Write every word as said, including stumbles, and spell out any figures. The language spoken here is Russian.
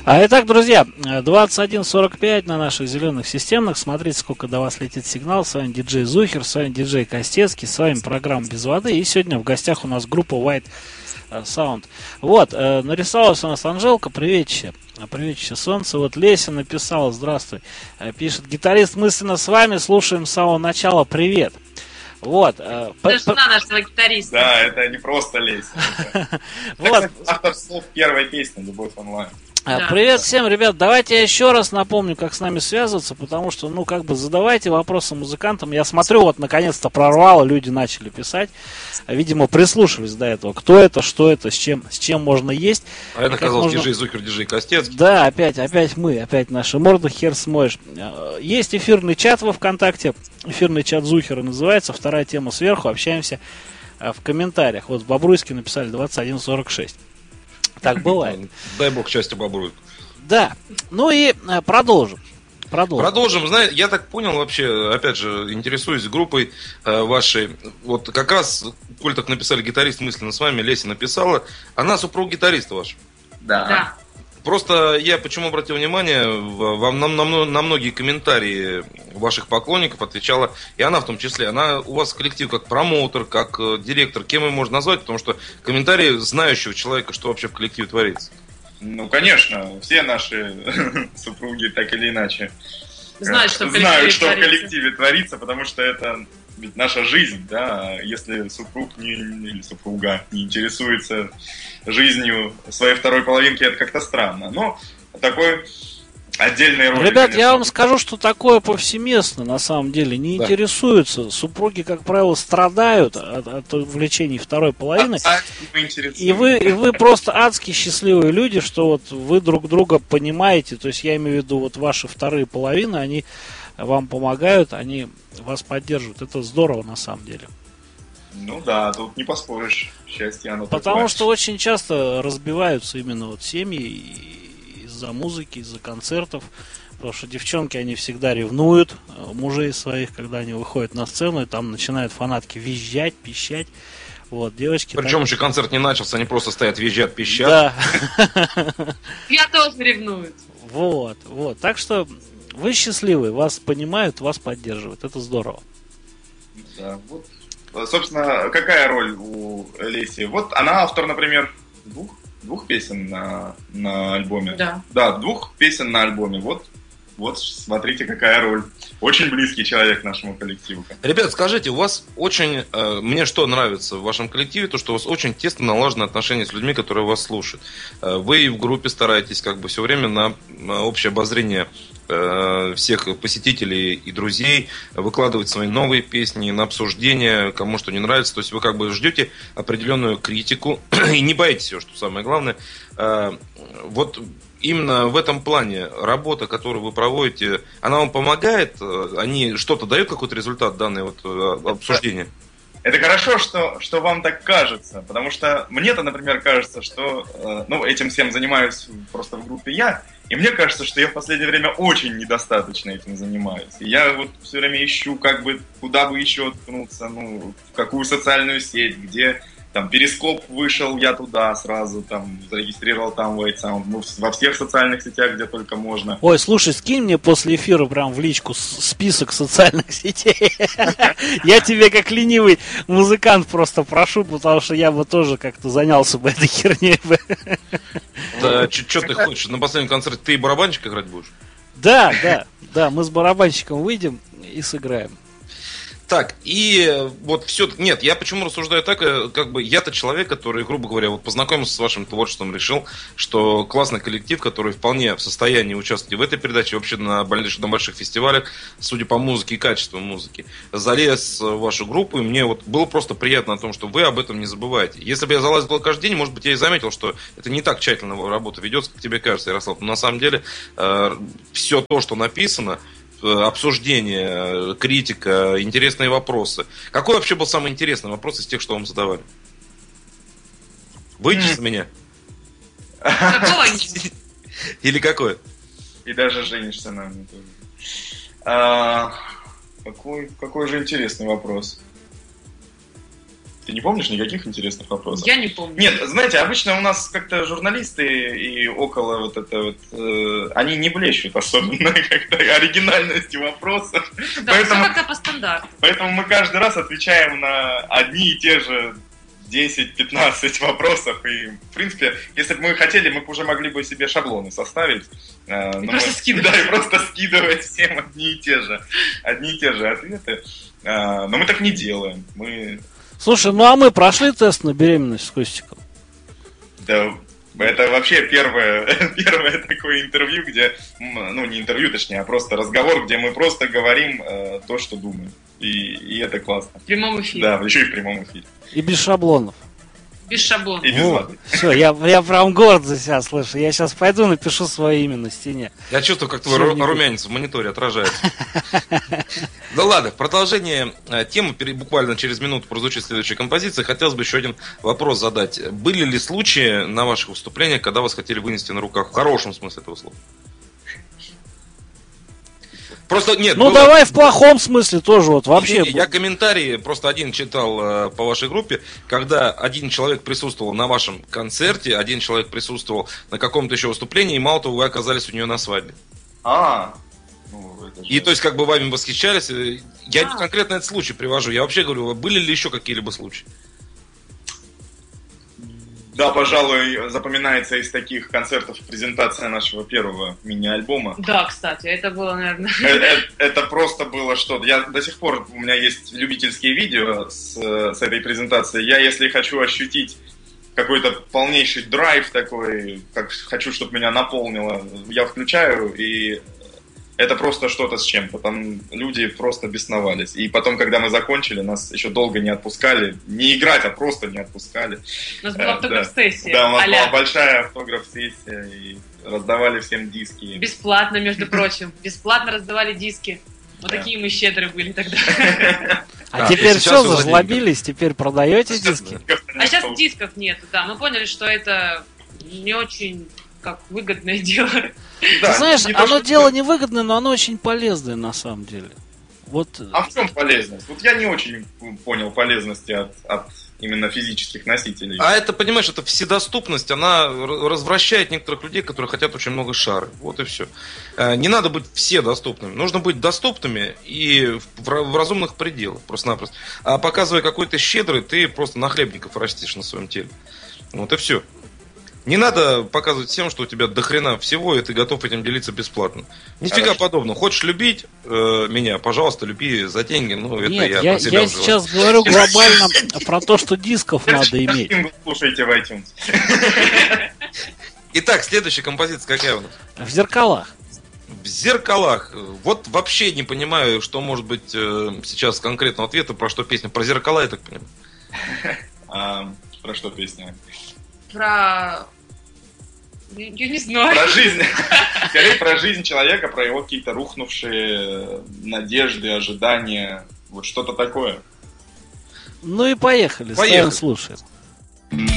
А итак, друзья, двадцать один сорок пять на наших зеленых системах. Смотрите, сколько до вас летит сигнал. С вами диджей Зухер, с вами диджей Костецкий, с вами программа «Без воды». И сегодня в гостях у нас группа White Sound. Вот, э, нарисовалась у нас Анжелка, приветище. Приветище, солнце. Вот Леся написала, здравствуй. Э, пишет, гитарист мысленно с вами, слушаем с самого начала, привет. Вот. Э, это жена нашего гитариста. Да, это не просто Леся. Вот. Автор слов первой песни «Любовь онлайн». Да. Привет всем, ребят. Давайте я еще раз напомню, как с нами связываться, потому что, ну, как бы задавайте вопросы музыкантам. Я смотрю, вот, наконец-то прорвало, люди начали писать. Видимо, прислушивались до этого. Кто это, что это, с чем, с чем можно есть. А это оказался можно... диджей Зухер, диджей Костецкий. Да, опять, опять мы, опять наши морды, хер смоешь. Есть эфирный чат во ВКонтакте, эфирный чат Зухера называется, вторая тема сверху, общаемся в комментариях. Вот в Бобруйске написали двадцать один сорок шесть. Так бывает. Дай бог счастья Бобруйску. Да. Ну и э, продолжим. Продолжим. Продолжим. Знаете, я так понял, вообще, опять же, интересуюсь группой э, вашей. Вот как раз, коль так написали гитарист мысленно с вами, Леся написала. Она супруг гитариста ваш. Да. Да. Просто я почему обратил внимание, вам на, на, на многие комментарии ваших поклонников отвечала, и она в том числе. Она у вас коллектив как промоутер, как э, директор, кем ее можно назвать, потому что комментарии знающего человека, что вообще в коллективе творится. Ну, конечно, все наши супруги так или иначе знают, что в коллективе, знают, что творится. в коллективе творится, потому что это ведь наша жизнь, да. Если супруг не, или супруга не интересуется жизнью своей второй половинки, это как-то странно. Но такой отдельной роли. Ребят, конечно, я вам скажу, что такое повсеместно, на самом деле, не да. интересуются. Супруги, как правило, страдают от, от увлечений второй половины. А, и, вы, и вы просто адски счастливые люди, что вот вы друг друга понимаете. То есть я имею в виду, вот ваши вторые половины, они вам помогают, они вас поддерживают. Это здорово, на самом деле. Ну да, тут не поспоришь. Счастье оно Потому такое. что очень часто разбиваются именно вот семьи из-за музыки, из-за концертов. Потому что девчонки, они всегда ревнуют мужей своих, когда они выходят на сцену, и там начинают фанатки визжать, пищать. Вот, девочки. Причем так... еще концерт не начался, они просто стоят, визжат, пищат. Да. Я тоже ревную. Вот, вот. Так что вы счастливы, вас понимают, вас поддерживают. Это здорово. Да, вот. Собственно, какая роль у Леси? Вот она автор, например, двух, двух песен на, на альбоме. Да. Да, двух песен на альбоме. Вот, вот смотрите, какая роль. Очень близкий человек нашему коллективу. Ребят, скажите, у вас очень... Э, мне что нравится в вашем коллективе, то, что у вас очень тесно налажены отношения с людьми, которые вас слушают. Э, вы в группе стараетесь как бы все время на, на общее обозрение э, всех посетителей и друзей, выкладывать свои новые песни на обсуждение, кому что не нравится. То есть вы как бы ждете определенную критику и не боитесь ее, что самое главное. Э, вот... Именно в этом плане работа, которую вы проводите, она вам помогает? Они что-то дают, какой-то результат, данное вот обсуждение? Это хорошо, что, что вам так кажется, потому что мне-то, например, кажется, что ну, этим всем занимаюсь просто в группе я, и мне кажется, что я в последнее время очень недостаточно этим занимаюсь. И я вот все время ищу, как бы, куда бы еще ткнуться, ну, в какую социальную сеть, где... Там Перископ вышел, я туда сразу там зарегистрировал там White Sound. Ну, во всех социальных сетях, где только можно. Ой, слушай, скинь мне после эфира прям в личку список социальных сетей. Я тебе как ленивый музыкант просто прошу, потому что я бы тоже как-то занялся бы этой херней. Да, что ты хочешь? На последнем концерте ты и барабанщик играть будешь? Да, да, да, мы с барабанщиком выйдем и сыграем. Так, и вот все... Нет, я почему рассуждаю так, как бы я-то человек, который, грубо говоря, вот познакомился с вашим творчеством, решил, что классный коллектив, который вполне в состоянии участвовать в этой передаче, вообще на, больш... на больших фестивалях, судя по музыке и качеству музыки, залез в вашу группу, и мне вот было просто приятно о том, что вы об этом не забываете. Если бы я залазил каждый день, может быть, я и заметил, что это не так тщательно работа ведется, как тебе кажется, Ярослав. Но на самом деле э, все то, что написано, обсуждение, критика, интересные вопросы. Какой вообще был самый интересный вопрос из тех, что вам задавали? Выйдешь mm. за меня? Или какой? И даже женишься на мне тоже. А, какой, какой же интересный вопрос. Ты не помнишь никаких интересных вопросов? Я не помню. Нет, знаете, обычно у нас как-то журналисты и около вот это вот, э, они не блещут особенно как-то оригинальностью вопросов. Да, Поэтому- все как-то по стандарту. Поэтому мы каждый раз отвечаем на одни и те же десять-пятнадцать вопросов. И, в принципе, если бы мы хотели, мы бы уже могли бы себе шаблоны составить. э, но просто мы- скидывать. Да, и просто скидывать всем одни и те же, одни и те же ответы. Э, Но мы так не делаем. Мы... Слушай, ну а мы прошли тест на беременность с Костиком. Да, это вообще первое, первое такое интервью, где, м, ну не интервью, точнее, а просто разговор, где мы просто говорим э, то, что думаем. И, и это классно. В прямом эфире. Да, еще и в прямом эфире. И без шаблонов. Без шаблона. И без воды. Все, я, я прям горд за себя слышу. Я сейчас пойду напишу свое имя на стене. Я чувствую, как твой Всё, ру- не буду. румянец в мониторе отражается. Да ладно, в продолжение э, темы, пере- буквально через минуту прозвучит следующая композиция. Хотелось бы еще один вопрос задать. Были ли случаи на ваших выступлениях, когда вас хотели вынести на руках? В хорошем смысле этого слова. Просто нет. Ну было- давай в плохом смысле тоже вот вообще. Не, я комментарии просто один читал э, по вашей группе, когда один человек присутствовал на вашем концерте, один человек присутствовал на каком-то еще выступлении, и мало того, вы оказались у нее на свадьбе. А, ну, это же- И то есть как бы вами восхищались. э, Я А. конкретно этот случай привожу. Я вообще говорю, были ли еще какие-либо случаи? Да, пожалуй, запоминается из таких концертов презентация нашего первого мини-альбома. Да, кстати, это было, наверное... Э, э, Это просто было что-то. Я до сих пор, у меня есть любительские видео с, с этой презентацией. Я, если хочу ощутить какой-то полнейший драйв такой, как хочу, чтобы меня наполнило, я включаю, и это просто что-то с чем-то. Там люди просто бесновались. И потом, когда мы закончили, нас еще долго не отпускали. Не играть, а просто не отпускали. У нас Э, была автограф-сессия. Да, у нас а-ля была большая автограф-сессия, и раздавали всем диски. Бесплатно, между прочим. Бесплатно раздавали диски. Вот Да. такие мы щедрые были тогда. А А, теперь и сейчас все вы за зажлобились, теперь продаете диски. А сейчас дисков нету, да. Мы поняли, что это не очень как выгодное дело. Да, Ты знаешь, не то, оно что- дело невыгодное, но оно очень полезное на самом деле. Вот. А в чем полезность? Вот я не очень понял полезности от, от именно физических носителей. А это, понимаешь, это вседоступность, она р- развращает некоторых людей, которые хотят очень много шары. Вот и все. Не надо быть все доступными. Нужно быть доступными и в ра- в разумных пределах, просто-напросто. А показывая какой ты щедрый, ты просто нахлебников растишь на своем теле. Вот и все. Не надо показывать всем, что у тебя дохрена всего, и ты готов этим делиться бесплатно. Нифига Хорошо. подобного. Хочешь любить э, меня, пожалуйста, люби за деньги. Ну, это Нет, я, я, про себя я уже сейчас говорю глобально про то, что дисков надо иметь. Вы слушаете в iTunes. Итак, следующая композиция какая у нас? В зеркалах. В зеркалах. Вот вообще не понимаю, что может быть э, сейчас конкретного ответа, про что песня. Про зеркала, я так понимаю. А, про что песня? Про... Я я не знаю. Про жизнь. Скорее про жизнь человека, про его какие-то рухнувшие надежды, ожидания. Вот что-то такое. Ну и поехали, Поехали. ставим, слушаем.